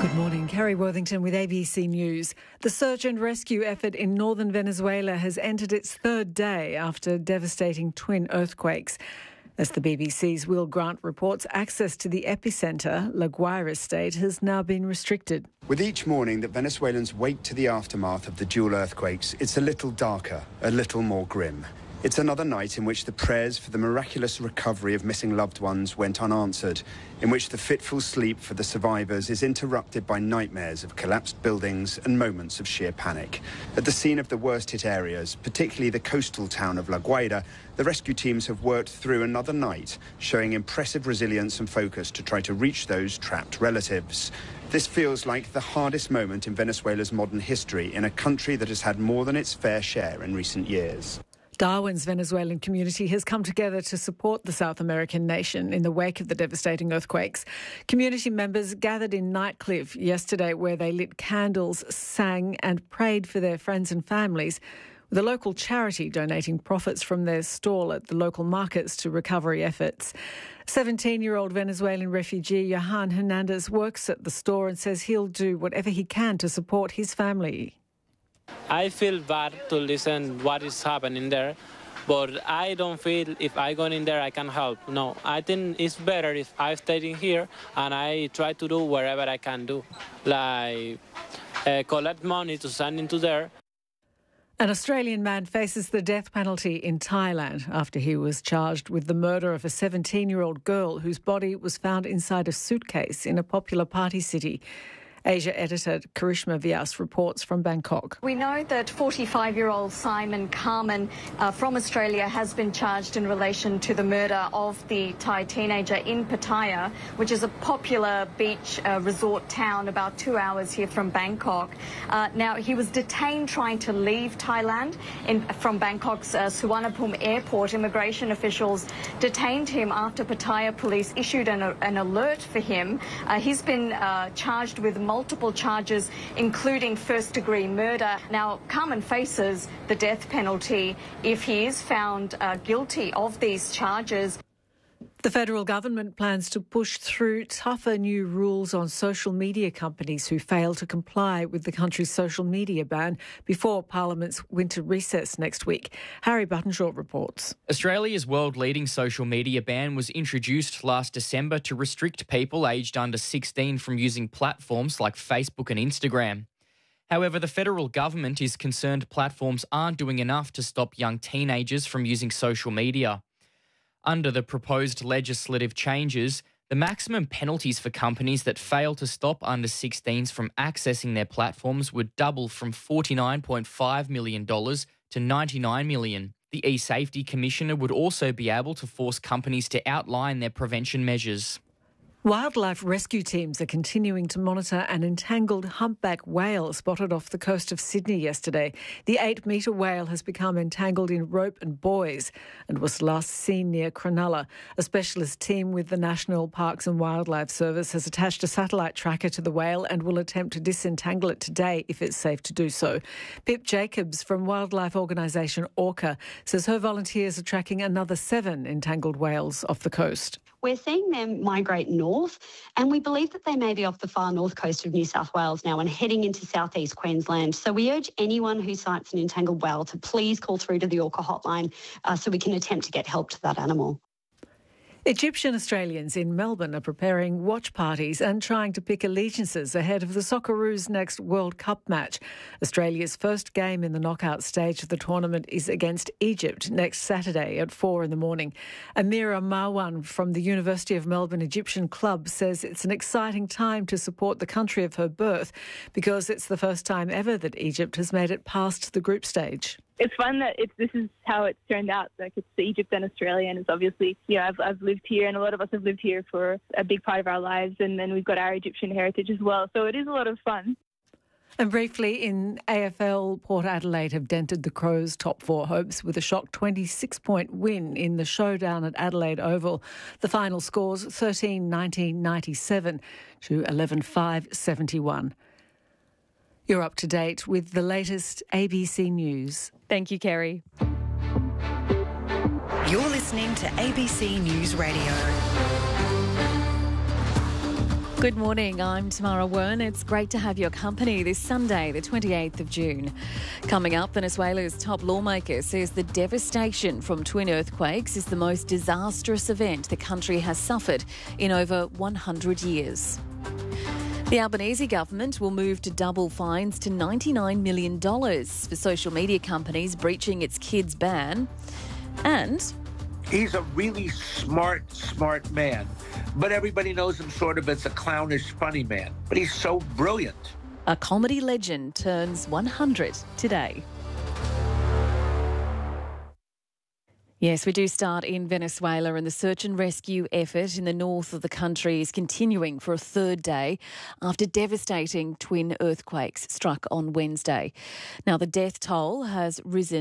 Good morning. Kerry Worthington with ABC News. The search and rescue effort in northern Venezuela has entered its third day after devastating twin earthquakes. As the BBC's Will Grant reports, access to the epicentre, La Guaira state, has now been restricted. With each morning that Venezuelans wake to the aftermath of the dual earthquakes, it's a little darker, a little more grim. It's another night in which the prayers for the miraculous recovery of missing loved ones went unanswered, in which the fitful sleep for the survivors is interrupted by nightmares of collapsed buildings and moments of sheer panic. At the scene of the worst-hit areas, particularly the coastal town of La Guaira, the rescue teams have worked through another night, showing impressive resilience and focus to try to reach those trapped relatives. This feels like the hardest moment in Venezuela's modern history in a country that has had more than its fair share in recent years. Darwin's Venezuelan community has come together to support the South American nation in the wake of the devastating earthquakes. Community members gathered in Nightcliff yesterday where they lit candles, sang and prayed for their friends and families, with a local charity donating profits from their stall at the local markets to recovery efforts. 17-year-old Venezuelan refugee Johan Hernandez works at the store and says he'll do whatever he can to support his family. I feel bad to listen what is happening there, but I don't feel if I go in there I can help. No, I think it's better if I stay in here and I try to do wherever I can do, like collect money to send into there. An Australian man faces the death penalty in Thailand after he was charged with the murder of a 17-year-old girl whose body was found inside a suitcase in a popular party city. Asia editor Karishma Vyas reports from Bangkok. We know that 45-year-old Simon Carman from Australia has been charged in relation to the murder of the Thai teenager in Pattaya, which is a popular beach resort town about 2 hours here from Bangkok. Now, he was detained trying to leave Thailand from Bangkok's Suvarnabhumi airport. Immigration officials detained him after Pattaya police issued an alert for him. He's been charged with multiple charges, including first-degree murder. Now, Carman faces the death penalty if he is found guilty of these charges. The federal government plans to push through tougher new rules on social media companies who fail to comply with the country's social media ban before Parliament's winter recess next week. Harry Buttenshaw reports. Australia's world-leading social media ban was introduced last December to restrict people aged under 16 from using platforms like Facebook and Instagram. However, the federal government is concerned platforms aren't doing enough to stop young teenagers from using social media. Under the proposed legislative changes, the maximum penalties for companies that fail to stop under 16s from accessing their platforms would double from $49.5 million to $99 million. The eSafety Commissioner would also be able to force companies to outline their prevention measures. Wildlife rescue teams are continuing to monitor an entangled humpback whale spotted off the coast of Sydney yesterday. The 8-metre whale has become entangled in rope and buoys and was last seen near Cronulla. A specialist team with the National Parks and Wildlife Service has attached a satellite tracker to the whale and will attempt to disentangle it today if it's safe to do so. Pip Jacobs from wildlife organisation Orca says her volunteers are tracking another 7 entangled whales off the coast. We're seeing them migrate north, and we believe that they may be off the far north coast of New South Wales now and heading into southeast Queensland. So we urge anyone who sights an entangled whale to please call through to the Orca hotline so we can attempt to get help to that animal. Egyptian Australians in Melbourne are preparing watch parties and trying to pick allegiances ahead of the Socceroos' next World Cup match. Australia's first game in the knockout stage of the tournament is against Egypt next Saturday at 4 a.m. Amira Marwan from the University of Melbourne Egyptian Club says it's an exciting time to support the country of her birth because it's the first time ever that Egypt has made it past the group stage. It's fun that this is how it's turned out. Like, it's Egypt and Australia, and it's obviously, I've lived here, and a lot of us have lived here for a big part of our lives, and then we've got our Egyptian heritage as well. So it is a lot of fun. And briefly, in AFL, Port Adelaide have dented the Crows' top 4 hopes with a shock 26-point win in the showdown at Adelaide Oval. The final scores 13-19-97 to 11-5-71. You're up to date with the latest ABC News. Thank you, Kerry. You're listening to ABC News Radio. Good morning, I'm Tamara Wern. It's great to have your company this Sunday, the 28th of June. Coming up, Venezuela's top lawmaker says the devastation from twin earthquakes is the most disastrous event the country has suffered in over 100 years. The Albanese government will move to double fines to $99 million for social media companies breaching its kids ban. And he's a really smart man. But everybody knows him sort of as a clownish, funny man. But he's so brilliant. A comedy legend turns 100 today. Yes, we do start in Venezuela, and the search and rescue effort in the north of the country is continuing for a third day after devastating twin earthquakes struck on Wednesday. Now, the death toll has risen